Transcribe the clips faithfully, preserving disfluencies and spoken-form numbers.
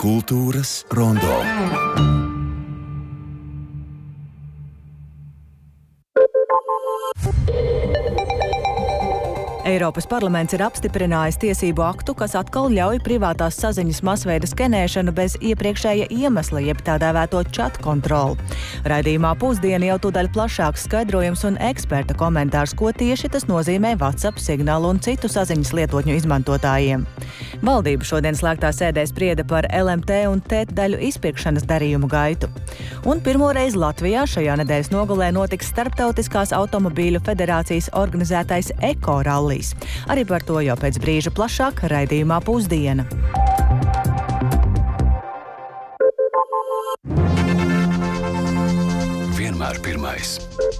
Kultūras rondo. Eiropas parlaments ir apstiprinājis tiesību aktu, kas atkal ļauj privātās saziņas masveida skenēšanu bez iepriekšēja iemesla, jeb tā dēvēto chat kontroli. Raidījumā Pusdiena jau tūdaļ plašāks skaidrojums un eksperta komentārs, ko tieši tas nozīmē WhatsApp, Signālu un citu saziņas lietotņu izmantotājiem. Valdība šodien slēgtā sēdē sprieda par L M T un T E T daļu izpirkšanas darījumu gaitu. Un pirmoreiz Latvijā šajā nedēļas nogalē notiks Starptautiskās automobīļu federācijas organizētais ekorallijs. Arī par to jau pēc brīža plašāk raidījumā Pusdiena. Vienmēr pirmais.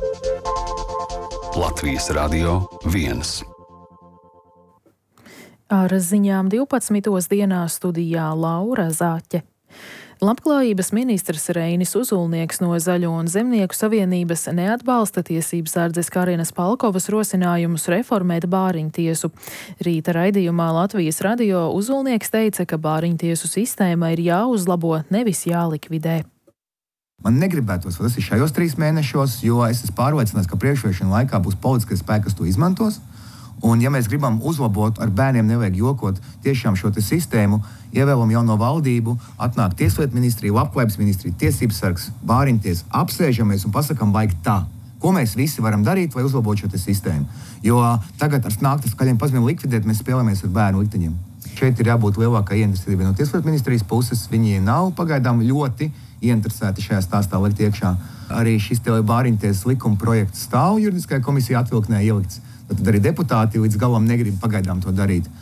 Latvijas Radio viens. Ar ziņām divpadsmitos dienā studijā Laura Zaķe. Labklājības ministrs Reinis Uzulnieks no Zaļo un Zemnieku savienības neatbalsta tiesības sardzes Karinas Palkovas rosinājumus reformēt bāriņtiesu. Rīta raidījumā Latvijas radio Uzulnieks teica, ka bāriņtiesu sistēma ir jāuzlabo, nevis jālikvidē. Man negribētos, vai tas ir šajos trīs mēnešos, jo es esmu pārliecināts, ka priekšvēlēšanu laikā būs politiskie spēki, kas to izmantos. Un, ja mēs gribam uzlabot, ar bērniem nevajag jokot tiešām šo te sistēmu, ievēlam jauno valdību, atnāk Tieslietu ministrija, Labklājības ministrija, Tiesības sargs, bāriņties, apsēžamies un pasakam, vajag tā. Ko mēs visi varam darīt, lai uzlabotu šo te sistēmu? Jo tagad ar nāktas skaļiem paziņojumiem likvidēt, mēs spēlējamies ar bērnu likteņiem. Šeit ir jābūt lielākai ieinteresētībai no Tieslietu ministrijas puses. Viņi nav pagaidām ļoti ieinteresēti šajā stāstā likt iekšā. Arī šis te bāriņties likuma projekts stāv juridiskajā komisijā atvilknē ielikts. Tad arī deputāti līdz galam negrib pagaidām to darīt.